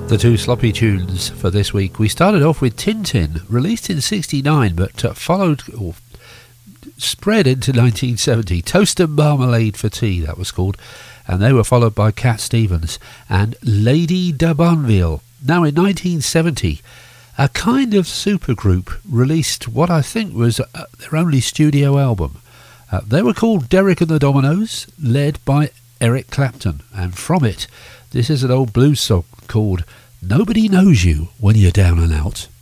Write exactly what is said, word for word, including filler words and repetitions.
The two sloppy tunes for this week. We started off with Tintin, released in sixty-nine, but uh, followed or spread into nineteen seventy. Toast and Marmalade for Tea, that was called. And they were followed by Cat Stevens and Lady de Bonville. Now in nineteen seventy, a kind of supergroup released what I think was uh, their only studio album. Uh, they were called Derek and the Dominoes, led by Eric Clapton. And from it, this is an old blues song called Nobody Knows You When You're Down and Out.